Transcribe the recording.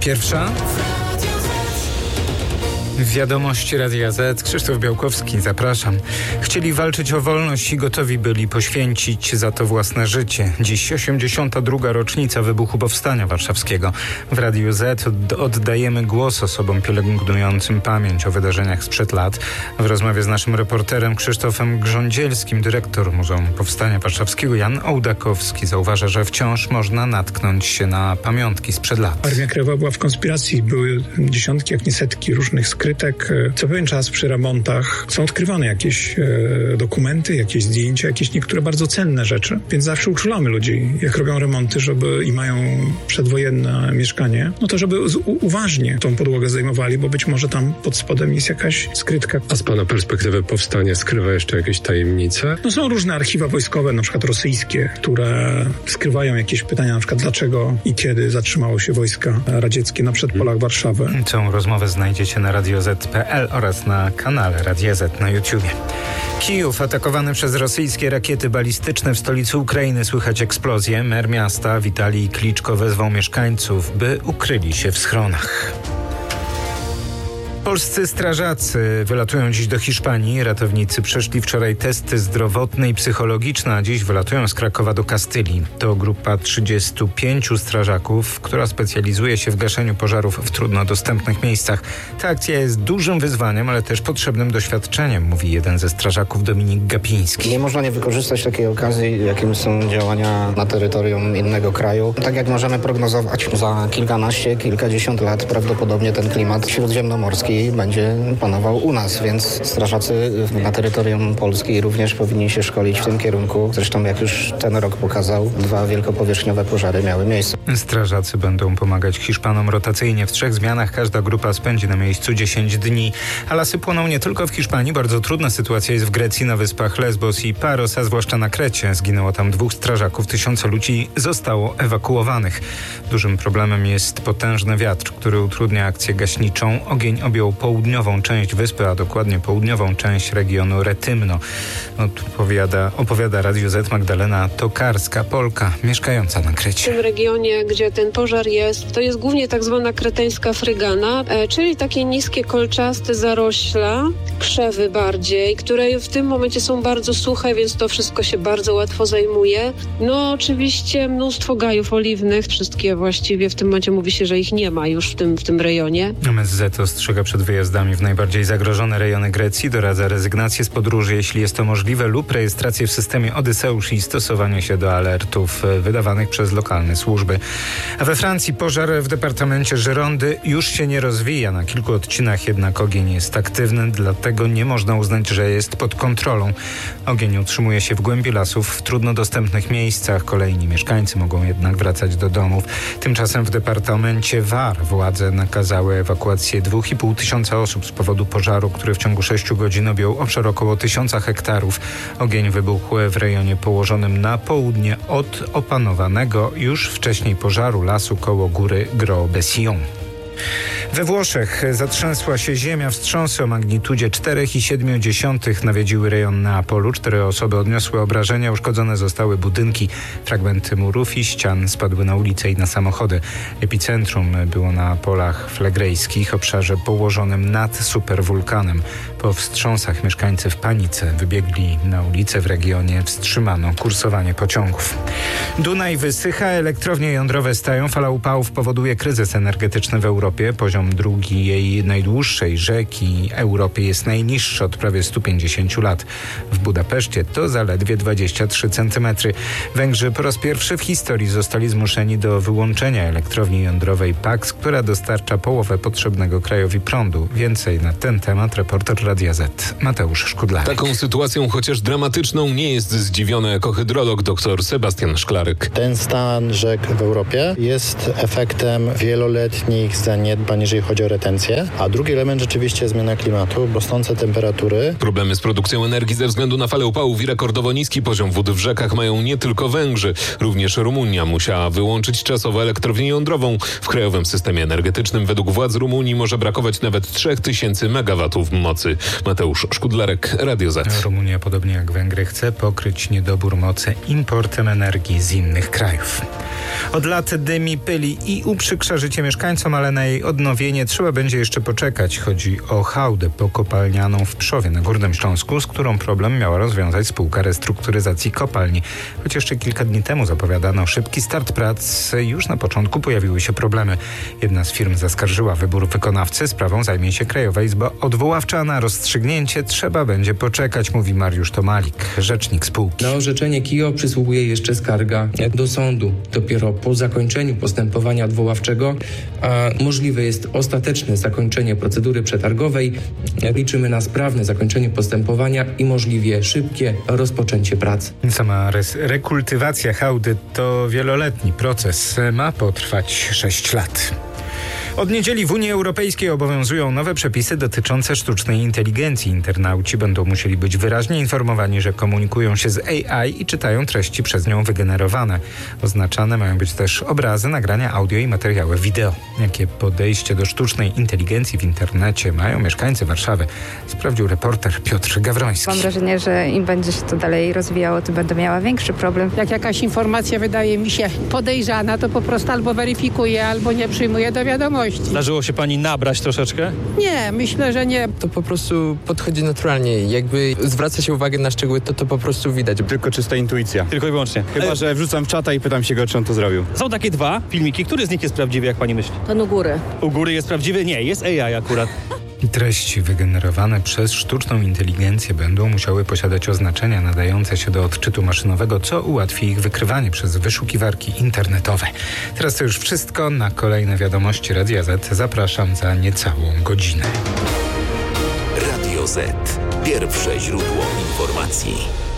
Pierwsza. Wiadomości Radia Z. Krzysztof Białkowski, zapraszam. Chcieli walczyć o wolność i gotowi byli poświęcić za to własne życie. Dziś 82. rocznica wybuchu Powstania Warszawskiego. W Radiu Z oddajemy głos osobom pielęgnującym pamięć o wydarzeniach sprzed lat. W rozmowie z naszym reporterem Krzysztofem Grządzielskim dyrektor Muzeum Powstania Warszawskiego Jan Ołdakowski zauważa, że wciąż można natknąć się na pamiątki sprzed lat. Armia Krajowa była w konspiracji. Były dziesiątki, jak nie setki różnych skrytek. Co pewien czas przy remontach są odkrywane jakieś dokumenty, jakieś zdjęcia, jakieś niektóre bardzo cenne rzeczy. Więc zawsze uczulamy ludzi, jak robią remonty, i mają przedwojenne mieszkanie, no to żeby uważnie tą podłogę zdejmowali, bo być może tam pod spodem jest jakaś skrytka. A z pana perspektywy powstanie skrywa jeszcze jakieś tajemnice? No są różne archiwa wojskowe, na przykład rosyjskie, które skrywają jakieś pytania, na przykład dlaczego i kiedy zatrzymało się wojska radzieckie na przedpolach Warszawy. Całą rozmowę znajdziecie na radioz.pl oraz na kanale Radia Z na YouTubie. Kijów atakowany przez rosyjskie rakiety balistyczne. W stolicy Ukrainy słychać eksplozję. Mer miasta Witalij Kliczko wezwał mieszkańców, by ukryli się w schronach. Polscy strażacy wylatują dziś do Hiszpanii. Ratownicy przeszli wczoraj testy zdrowotne i psychologiczne, a dziś wylatują z Krakowa do Kastylii. To grupa 35 strażaków, która specjalizuje się w gaszeniu pożarów w trudno dostępnych miejscach. Ta akcja jest dużym wyzwaniem, ale też potrzebnym doświadczeniem, mówi jeden ze strażaków, Dominik Gapiński. Nie można nie wykorzystać takiej okazji, jakim są działania na terytorium innego kraju. Tak jak możemy prognozować, za kilkanaście, kilkadziesiąt lat prawdopodobnie ten klimat śródziemnomorski będzie panował u nas, więc strażacy na terytorium Polski również powinni się szkolić w tym kierunku. Zresztą jak już ten rok pokazał, 2 wielkopowierzchniowe pożary miały miejsce. Strażacy będą pomagać Hiszpanom rotacyjnie w 3 zmianach. Każda grupa spędzi na miejscu 10 dni. A lasy płoną nie tylko w Hiszpanii. Bardzo trudna sytuacja jest w Grecji, na wyspach Lesbos i Paros, a zwłaszcza na Krecie. Zginęło tam 2 strażaków, tysiące ludzi zostało ewakuowanych. Dużym problemem jest potężny wiatr, który utrudnia akcję gaśniczą. Ogień objął południową część wyspy, a dokładnie południową część regionu Retymno. Opowiada Radiu Z Magdalena Tokarska, Polka mieszkająca na Krecie. W tym regionie, gdzie ten pożar jest, to jest głównie tak zwana kreteńska frygana, czyli takie niskie, kolczaste zarośla, krzewy bardziej, które w tym momencie są bardzo suche, więc to wszystko się bardzo łatwo zajmuje. No oczywiście mnóstwo gajów oliwnych, wszystkie właściwie w tym momencie mówi się, że ich nie ma już w tym rejonie. MSZ ostrzega przed wyjazdami w najbardziej zagrożone rejony Grecji, doradza rezygnację z podróży, jeśli jest to możliwe, lub rejestrację w systemie Odyseusz i stosowanie się do alertów wydawanych przez lokalne służby. A we Francji pożar w departamencie Girondy już się nie rozwija. Na kilku odcinkach jednak ogień jest aktywny, dlatego nie można uznać, że jest pod kontrolą. Ogień utrzymuje się w głębi lasów, w trudno dostępnych miejscach. Kolejni mieszkańcy mogą jednak wracać do domów. Tymczasem w departamencie Var władze nakazały ewakuację 2,5 tysiąca osób z powodu pożaru, który w ciągu 6 godzin objął obszar około 1000 hektarów. Ogień wybuchł w rejonie położonym na południe od opanowanego już wcześniej pożaru lasu koło góry Gros-Bessillon. We Włoszech zatrzęsła się ziemia. Wstrząsy o magnitudzie 4,7 nawiedziły rejon Neapolu. 4 osoby odniosły obrażenia. Uszkodzone zostały budynki. Fragmenty murów i ścian spadły na ulice i na samochody. Epicentrum było na polach flegrejskich, obszarze położonym nad superwulkanem. Po wstrząsach mieszkańcy w panice wybiegli na ulice. W regionie wstrzymano kursowanie pociągów. Dunaj wysycha, elektrownie jądrowe stają. Fala upałów powoduje kryzys energetyczny w Europie. Poziom drugi jej najdłuższej rzeki Europy jest najniższy od prawie 150 lat. W Budapeszcie to zaledwie 23 cm. Węgrzy po raz pierwszy w historii zostali zmuszeni do wyłączenia elektrowni jądrowej PAX, która dostarcza połowę potrzebnego krajowi prądu. Więcej na ten temat reporter Radia Z Mateusz Szkudlarek. Taką sytuacją, chociaż dramatyczną, nie jest zdziwiony ekohydrolog dr Sebastian Szklarek. Ten stan rzek w Europie jest efektem wieloletnich zaniedbań, jeżeli chodzi o retencję. A drugi element rzeczywiście zmiana klimatu, rosnące temperatury. Problemy z produkcją energii ze względu na falę upałów i rekordowo niski poziom wód w rzekach mają nie tylko Węgrzy. Również Rumunia musiała wyłączyć czasowo elektrownię jądrową. W krajowym systemie energetycznym według władz Rumunii może brakować nawet 3000 megawatów mocy. Mateusz Szkudlarek, Radio Z. Rumunia, podobnie jak Węgry, chce pokryć niedobór mocy importem energii z innych krajów. Od lat dymi, pyli i uprzykrza życie mieszkańcom, ale na jej odnowienie trzeba będzie jeszcze poczekać. Chodzi o hałdę pokopalnianą w Pszowie na Górnym Śląsku, z którą problem miała rozwiązać spółka restrukturyzacji kopalni. Choć jeszcze kilka dni temu zapowiadano szybki start prac, już na początku pojawiły się problemy. Jedna z firm zaskarżyła wybór wykonawcy, sprawą zajmie się Krajowa Izba Odwoławcza. Na rozstrzygnięcie trzeba będzie poczekać, mówi Mariusz Tomalik, rzecznik spółki. Na orzeczenie KIO przysługuje jeszcze skarga do sądu. Dopiero po zakończeniu postępowania odwoławczego możliwe jest ostateczne zakończenie procedury przetargowej. Liczymy na sprawne zakończenie postępowania i możliwie szybkie rozpoczęcie prac. Sama rekultywacja hałdy to wieloletni proces. Ma potrwać 6 lat. Od niedzieli w Unii Europejskiej obowiązują nowe przepisy dotyczące sztucznej inteligencji. Internauci będą musieli być wyraźnie informowani, że komunikują się z AI i czytają treści przez nią wygenerowane. Oznaczane mają być też obrazy, nagrania audio i materiały wideo. Jakie podejście do sztucznej inteligencji w internecie mają mieszkańcy Warszawy, sprawdził reporter Piotr Gawroński. Mam wrażenie, że im będzie się to dalej rozwijało, tym będę miała większy problem. Jak jakaś informacja wydaje mi się podejrzana, to po prostu albo weryfikuję, albo nie przyjmuję do wiadomości. Zdarzyło się pani nabrać troszeczkę? Nie, myślę, że nie. To po prostu podchodzi naturalnie. Jakby zwraca się uwagę na szczegóły, to po prostu widać. Tylko czysta intuicja. Tylko i wyłącznie. Chyba, że wrzucam w czata i pytam się go, czy on to zrobił. Są takie dwa filmiki. Który z nich jest prawdziwy, jak pani myśli? Ten u góry. U góry jest prawdziwy? Nie, jest AI akurat. Treści wygenerowane przez sztuczną inteligencję będą musiały posiadać oznaczenia nadające się do odczytu maszynowego, co ułatwi ich wykrywanie przez wyszukiwarki internetowe. Teraz to już wszystko. Na kolejne wiadomości Radia Z zapraszam za niecałą godzinę. Radio Z. Pierwsze źródło informacji.